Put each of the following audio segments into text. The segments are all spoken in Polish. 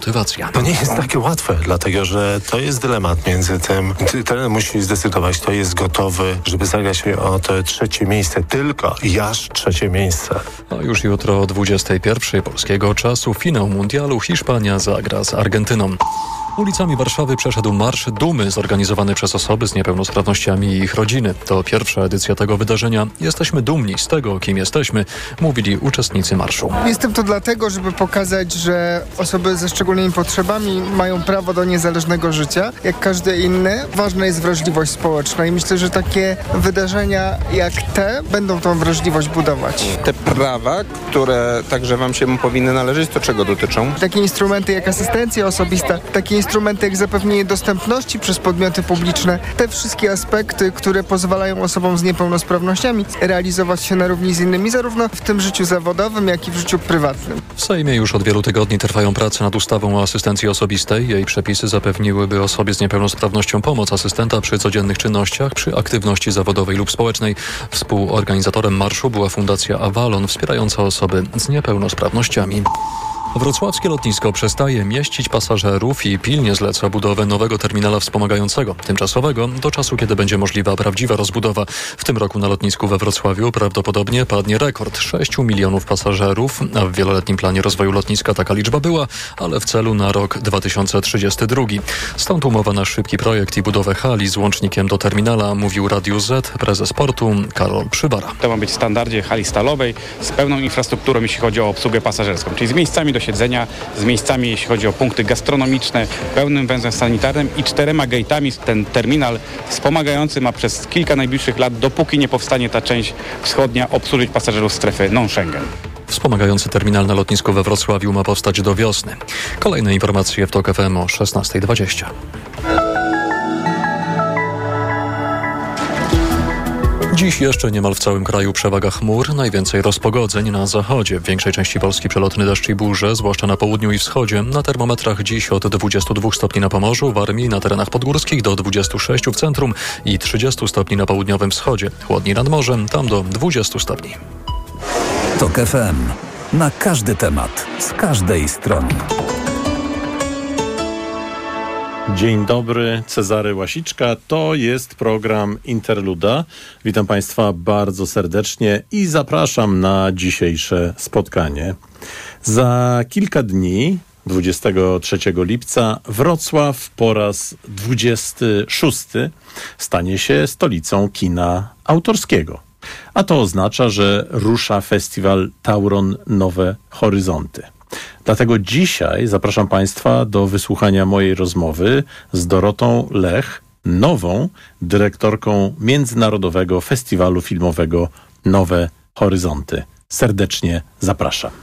Motywacja. To nie jest takie łatwe, dlatego że to jest dylemat między tym. Trener musi zdecydować, kto jest gotowy, żeby zagrać o to trzecie miejsce. Tylko i aż trzecie miejsce. A już jutro o 21:00 polskiego czasu finał mundialu. Hiszpania zagra z Argentyną. Ulicami Warszawy przeszedł Marsz Dumy zorganizowany przez osoby z niepełnosprawnościami i ich rodziny. To pierwsza edycja tego wydarzenia. Jesteśmy dumni z tego, kim jesteśmy, mówili uczestnicy marszu. Jestem tu dlatego, żeby pokazać, że osoby ze szczególnymi potrzebami mają prawo do niezależnego życia, jak każdy inny. Ważna jest wrażliwość społeczna i myślę, że takie wydarzenia jak te będą tą wrażliwość budować. Te prawa, które także wam się powinny należeć, to czego dotyczą? Takie instrumenty jak asystencja osobista, takie instrumenty jak zapewnienie dostępności przez podmioty publiczne, te wszystkie aspekty, które pozwalają osobom z niepełnosprawnościami realizować się na równi z innymi, zarówno w tym życiu zawodowym, jak i w życiu prywatnym. W Sejmie już od wielu tygodni trwają prace nad ustawą o asystencji osobistej. Jej przepisy zapewniłyby osobie z niepełnosprawnością pomoc asystenta przy codziennych czynnościach, przy aktywności zawodowej lub społecznej. Współorganizatorem marszu była Fundacja Avalon, wspierająca osoby z niepełnosprawnościami. Wrocławskie lotnisko przestaje mieścić pasażerów i pilnie zleca budowę nowego terminala wspomagającego, tymczasowego, do czasu, kiedy będzie możliwa prawdziwa rozbudowa. W tym roku na lotnisku we Wrocławiu prawdopodobnie padnie rekord 6 milionów pasażerów, a w wieloletnim planie rozwoju lotniska taka liczba była, ale w celu na rok 2032. Stąd umowa na szybki projekt i budowę hali z łącznikiem do terminala, mówił Radiu Z prezes portu Karol Przybara. To ma być w standardzie hali stalowej z pełną infrastrukturą, jeśli chodzi o obsługę pasażerską, czyli z miejscami do siedzenia, z miejscami, jeśli chodzi o punkty gastronomiczne, pełnym węzłem sanitarnym i 4 gate'ami. Ten terminal wspomagający ma przez kilka najbliższych lat, dopóki nie powstanie ta część wschodnia, obsłużyć pasażerów strefy non-Schengen. Wspomagający terminal na lotnisku we Wrocławiu ma powstać do wiosny. Kolejne informacje w TOK FM o 16:20. Dziś jeszcze niemal w całym kraju przewaga chmur, najwięcej rozpogodzeń na zachodzie. W większej części Polski przelotny deszcz i burze, zwłaszcza na południu i wschodzie. Na termometrach dziś od 22 stopni na Pomorzu, Warmii, na terenach podgórskich do 26 w centrum i 30 stopni na południowym wschodzie. Chłodniej nad morzem, tam do 20 stopni. TOK FM. Na każdy temat, z każdej strony. Dzień dobry, Cezary Łasiczka. To jest program Interluda. Witam Państwa bardzo serdecznie i zapraszam na dzisiejsze spotkanie. Za kilka dni, 23 lipca, Wrocław po raz 26 stanie się stolicą kina autorskiego. A to oznacza, że rusza festiwal Tauron Nowe Horyzonty. Dlatego dzisiaj zapraszam Państwa do wysłuchania mojej rozmowy z Dorotą Lech, nową dyrektorką Międzynarodowego Festiwalu Filmowego Nowe Horyzonty. Serdecznie zapraszam.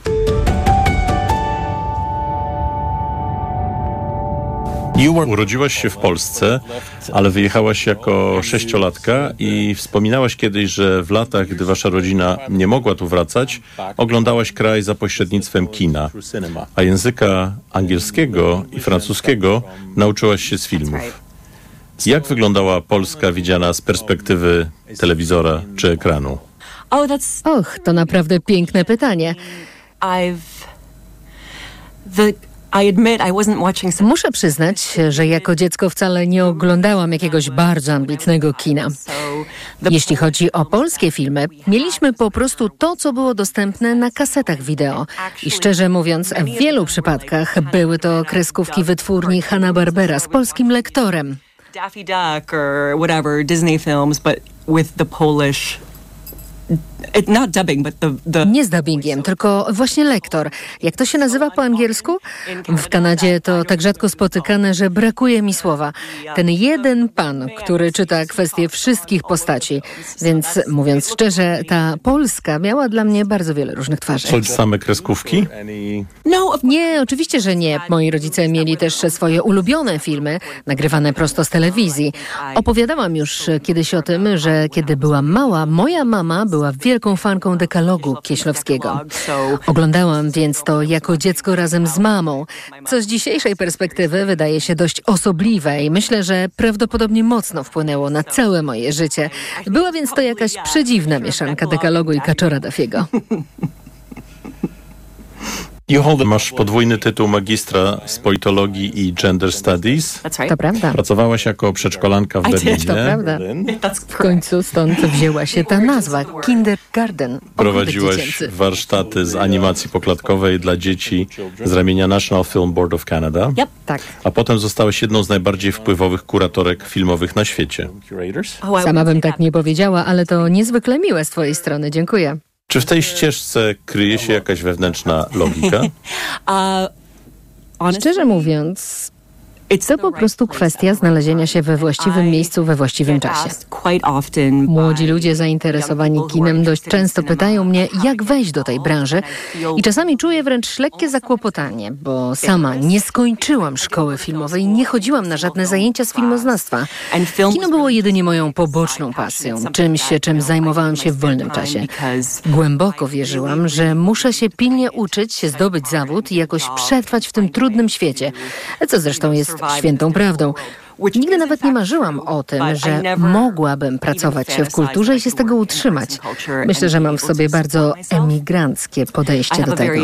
Urodziłaś się w Polsce, ale wyjechałaś jako 6-latka i wspominałaś kiedyś, że w latach, gdy wasza rodzina nie mogła tu wracać, oglądałaś kraj za pośrednictwem kina, a języka angielskiego i francuskiego nauczyłaś się z filmów. Jak wyglądała Polska widziana z perspektywy telewizora czy ekranu? Och, to naprawdę piękne pytanie. Muszę przyznać, że jako dziecko wcale nie oglądałam jakiegoś bardzo ambitnego kina. Jeśli chodzi o polskie filmy, mieliśmy po prostu to, co było dostępne na kasetach wideo. I szczerze mówiąc, w wielu przypadkach były to kreskówki wytwórni Hanna-Barbera z polskim lektorem. Daffy Duck or whatever, Disney films, but with the Polish... Not dubbing, but Nie z dubbingiem, tylko właśnie lektor. Jak to się nazywa po angielsku? W Kanadzie to tak rzadko spotykane, że brakuje mi słowa. Ten jeden pan, który czyta kwestie wszystkich postaci. Więc mówiąc szczerze, ta Polska miała dla mnie bardzo wiele różnych twarzy. To same kreskówki? Nie, oczywiście, że nie. Moi rodzice mieli też swoje ulubione filmy, nagrywane prosto z telewizji. Opowiadałam już kiedyś o tym, że kiedy byłam mała, moja mama była wielką fanką Dekalogu Kieślowskiego. Oglądałam więc to jako dziecko razem z mamą, co z dzisiejszej perspektywy wydaje się dość osobliwe i myślę, że prawdopodobnie mocno wpłynęło na całe moje życie. Była więc to jakaś przedziwna mieszanka Dekalogu i Kaczora Daffiego. Masz podwójny tytuł magistra z politologii i gender studies. To prawda. Pracowałaś jako przedszkolanka w Berlinie. To prawda. W końcu stąd wzięła się ta nazwa, kindergarten. Prowadziłaś warsztaty z animacji poklatkowej dla dzieci z ramienia National Film Board of Canada. Tak. A potem zostałaś jedną z najbardziej wpływowych kuratorek filmowych na świecie. Sama bym tak nie powiedziała, ale to niezwykle miłe z twojej strony. Dziękuję. Czy w tej ścieżce kryje się jakaś wewnętrzna logika? Szczerze mówiąc, to po prostu kwestia znalezienia się we właściwym miejscu we właściwym czasie. Młodzi ludzie zainteresowani kinem dość często pytają mnie, jak wejść do tej branży i czasami czuję wręcz lekkie zakłopotanie, bo sama nie skończyłam szkoły filmowej, nie chodziłam na żadne zajęcia z filmoznawstwa. Kino było jedynie moją poboczną pasją, czymś, czym zajmowałam się w wolnym czasie. Głęboko wierzyłam, że muszę się pilnie uczyć, zdobyć zawód i jakoś przetrwać w tym trudnym świecie, co zresztą jest świętą prawdą. Nigdy nawet nie marzyłam o tym, że mogłabym pracować w kulturze i się z tego utrzymać. Myślę, że mam w sobie bardzo emigranckie podejście do tego.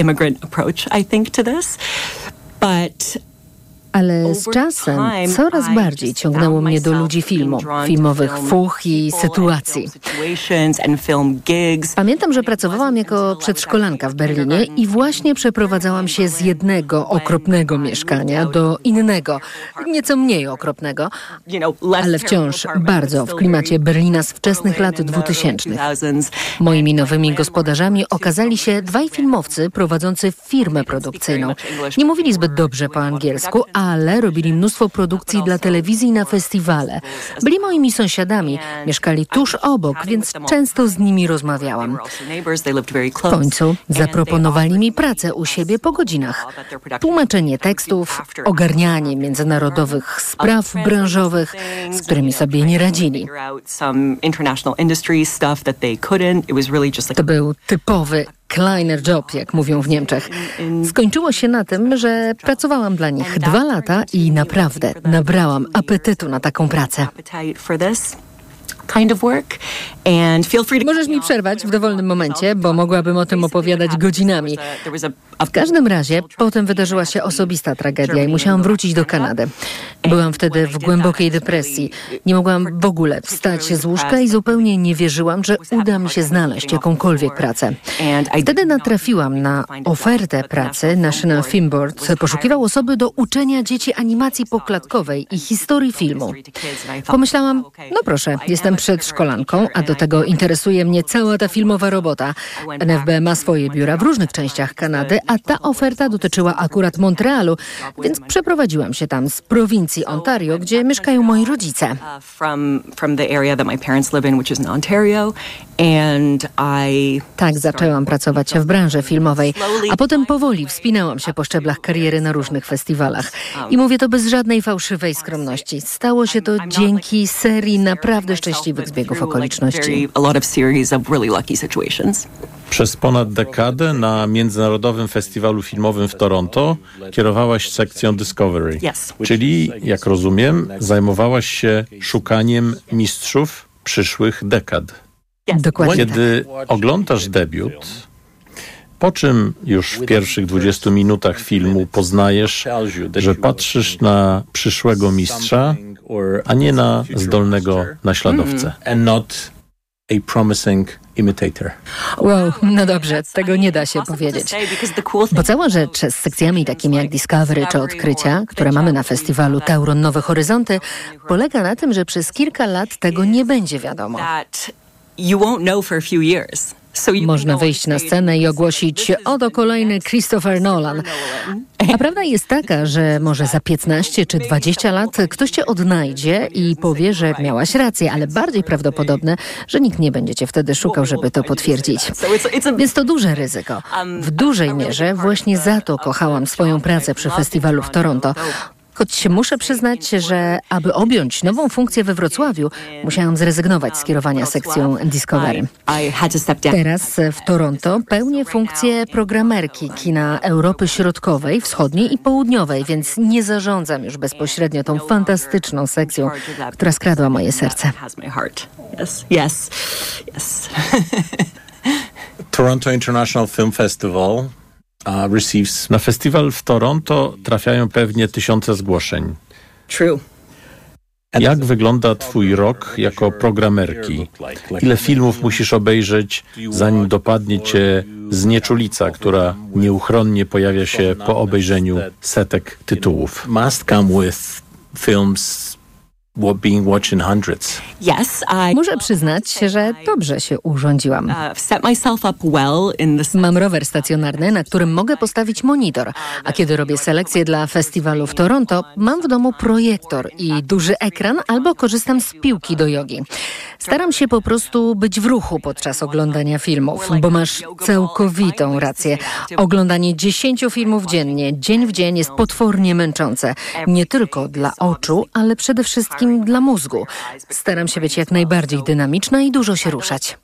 Ale z czasem coraz bardziej ciągnęło mnie do ludzi filmu, filmowych fuch i sytuacji. Pamiętam, że pracowałam jako przedszkolanka w Berlinie i właśnie przeprowadzałam się z jednego okropnego mieszkania do innego, nieco mniej okropnego, ale wciąż bardzo w klimacie Berlina z wczesnych lat 2000. Moimi nowymi gospodarzami okazali się dwaj filmowcy prowadzący firmę produkcyjną. Nie mówili zbyt dobrze po angielsku, ale robili mnóstwo produkcji dla telewizji na festiwale. Byli moimi sąsiadami, mieszkali tuż obok, więc często z nimi rozmawiałam. W końcu zaproponowali mi pracę u siebie po godzinach. Tłumaczenie tekstów, ogarnianie międzynarodowych spraw branżowych, z którymi sobie nie radzili. To był typowy kleiner job, jak mówią w Niemczech. Skończyło się na tym, że pracowałam dla nich 2 lata i naprawdę nabrałam apetytu na taką pracę. Możesz mi przerwać w dowolnym momencie, bo mogłabym o tym opowiadać godzinami. W każdym razie potem wydarzyła się osobista tragedia i musiałam wrócić do Kanady. Byłam wtedy w głębokiej depresji. Nie mogłam w ogóle wstać z łóżka i zupełnie nie wierzyłam, że uda mi się znaleźć jakąkolwiek pracę. Wtedy natrafiłam na ofertę pracy. National Film Board poszukiwał osoby do uczenia dzieci animacji poklatkowej i historii filmu. Pomyślałam, no proszę, jestem przedszkolanką, a do tego interesuje mnie cała ta filmowa robota. NFB ma swoje biura w różnych częściach Kanady, a ta oferta dotyczyła akurat Montrealu, więc przeprowadziłam się tam z prowincji Ontario, gdzie mieszkają moi rodzice. Tak zaczęłam pracować w branży filmowej, a potem powoli wspinałam się po szczeblach kariery na różnych festiwalach. I mówię to bez żadnej fałszywej skromności. Stało się to dzięki serii naprawdę szczęśliwych zbiegów okoliczności. Przez ponad dekadę na Międzynarodowym Festiwalu Filmowym w Toronto kierowałaś sekcją Discovery, czyli, jak rozumiem, zajmowałaś się szukaniem mistrzów przyszłych dekad. Dokładnie. Kiedy oglądasz debiut, po czym już w pierwszych 20 minutach filmu poznajesz, że patrzysz na przyszłego mistrza, a nie na zdolnego naśladowcę. Wow, no dobrze, tego nie da się powiedzieć. Bo cała rzecz z sekcjami takimi jak Discovery czy Odkrycia, które mamy na festiwalu Tauron Nowe Horyzonty, polega na tym, że przez kilka lat tego nie będzie wiadomo. Można wyjść na scenę i ogłosić: oto kolejny Christopher Nolan. A prawda jest taka, że może za 15 czy 20 lat ktoś cię odnajdzie i powie, że miałaś rację, ale bardziej prawdopodobne, że nikt nie będzie cię wtedy szukał, żeby to potwierdzić. Więc to duże ryzyko. W dużej mierze właśnie za to kochałam swoją pracę przy festiwalu w Toronto. Choć muszę przyznać, że aby objąć nową funkcję we Wrocławiu, musiałam zrezygnować z kierowania sekcją Discovery. Teraz w Toronto pełnię funkcję programerki kina Europy Środkowej, Wschodniej i Południowej, więc nie zarządzam już bezpośrednio tą fantastyczną sekcją, która skradła moje serce. Toronto International Film Festival receives. Na festiwal w Toronto trafiają pewnie tysiące zgłoszeń. True. Jak wygląda twój rok jako programerki? Ile filmów musisz obejrzeć, zanim dopadnie cię znieczulica, która nieuchronnie pojawia się po obejrzeniu setek tytułów? Must come with films being watched in hundreds. Muszę przyznać, że dobrze się urządziłam. Mam rower stacjonarny, na którym mogę postawić monitor, a kiedy robię selekcję dla festiwalu w Toronto, mam w domu projektor i duży ekran albo korzystam z piłki do jogi. Staram się po prostu być w ruchu podczas oglądania filmów, bo masz całkowitą rację. Oglądanie 10 filmów dziennie, dzień w dzień jest potwornie męczące. Nie tylko dla oczu, ale przede wszystkim dla mózgu. Staram się być jak najbardziej dynamiczna i dużo się ruszać.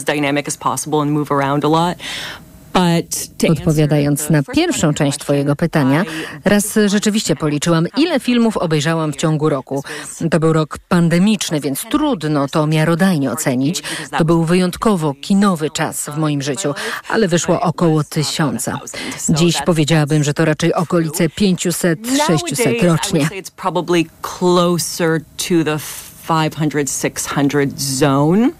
Odpowiadając na pierwszą część twojego pytania, raz rzeczywiście policzyłam, ile filmów obejrzałam w ciągu roku. To był rok pandemiczny, więc trudno to miarodajnie ocenić. To był wyjątkowo kinowy czas w moim życiu, ale wyszło około 1000. Dziś powiedziałabym, że to raczej okolice 500-600 rocznie. 500-600 zone.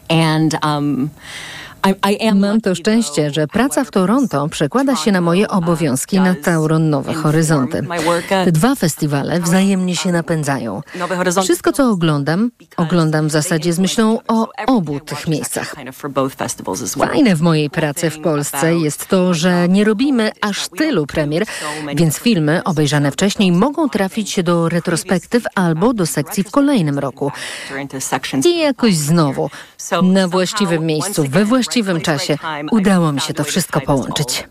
Mam to szczęście, że praca w Toronto przekłada się na moje obowiązki na Tauron Nowe Horyzonty. Te dwa festiwale wzajemnie się napędzają. Wszystko, co oglądam w zasadzie z myślą o obu tych miejscach. Fajne w mojej pracy w Polsce jest to, że nie robimy aż tylu premier, więc filmy obejrzane wcześniej mogą trafić do retrospektyw albo do sekcji w kolejnym roku. I jakoś znowu, na właściwym miejscu, we właściwym czasie udało mi się to wszystko połączyć.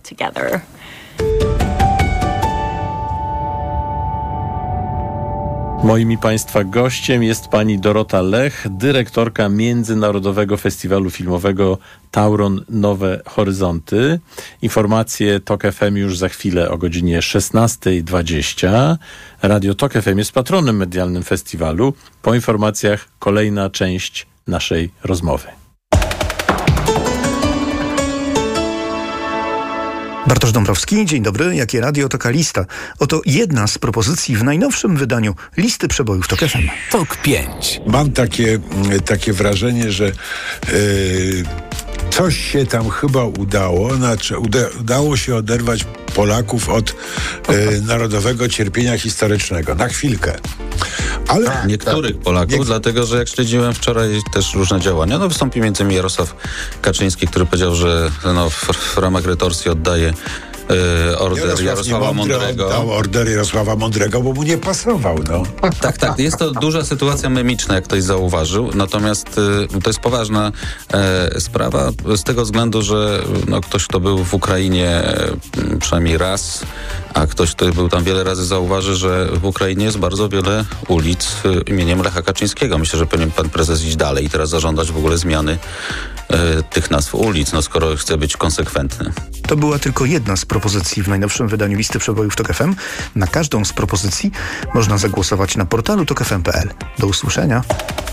Moim i Państwa gościem jest pani Dorota Lech, dyrektorka Międzynarodowego Festiwalu Filmowego Tauron Nowe Horyzonty. Informacje TOK FM już za chwilę o godzinie 16:20. Radio TOK FM jest patronem medialnym festiwalu. Po informacjach kolejna część naszej rozmowy. Bartosz Dąbrowski, dzień dobry. Jakie radio, taka lista. Oto jedna z propozycji w najnowszym wydaniu listy przebojów TOK FM. TOK 5. Mam takie wrażenie, że coś się tam chyba udało. Znaczy udało się oderwać Polaków od narodowego cierpienia historycznego. Na chwilkę. Ale niektórych Polaków, dlatego że jak śledziłem wczoraj też różne działania, wystąpił między innymi Jarosław Kaczyński, który powiedział, że w ramach retorsji oddaje order Jarosława Mądrego. Oddał order Jarosława Mądrego, bo mu nie pasował. Tak. Jest to duża sytuacja memiczna, jak ktoś zauważył. Natomiast to jest poważna sprawa z tego względu, że ktoś, kto był w Ukrainie przynajmniej raz, a ktoś, kto był tam wiele razy, zauważy, że w Ukrainie jest bardzo wiele ulic imieniem Lecha Kaczyńskiego. Myślę, że powinien pan prezes iść dalej i teraz zażądać w ogóle zmiany tych nazw ulic, skoro chce być konsekwentny. To była tylko jedna z propozycji w najnowszym wydaniu listy przebojów TOK FM. Na każdą z propozycji można zagłosować na portalu tokfm.pl. Do usłyszenia.